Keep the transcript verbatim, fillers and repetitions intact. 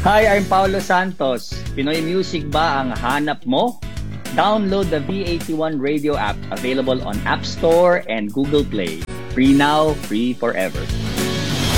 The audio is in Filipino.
Hi, I'm Paulo Santos. Pinoy music ba ang hanap mo? Download the V eighty-one Radio app, available on App Store and Google Play. Free now, free forever.